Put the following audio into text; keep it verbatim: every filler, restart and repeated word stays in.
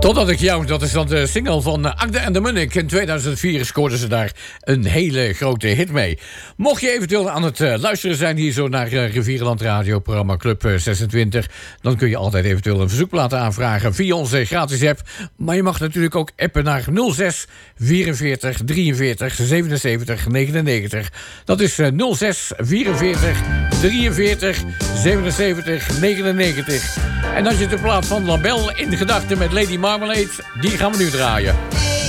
Totdat ik jou, dat is dan de single van Agda en de Munnik. In tweeduizend vier scoorden ze daar een hele grote hit mee. Mocht je eventueel aan het uh, luisteren zijn hier zo naar uh, Rivierenland Radio, programma Club uh, zesentwintig... dan kun je altijd eventueel een verzoekplaat aanvragen via onze gratis app. Maar je mag natuurlijk ook appen naar nul zes vierenveertig drieënveertig zevenenzeventig negenennegentig. Dat is uh, nul zes vierenveertig drieënveertig zevenenzeventig negenennegentig. En als je de plaat van Labelle in gedachten met Lady Marmalade, die gaan we nu draaien.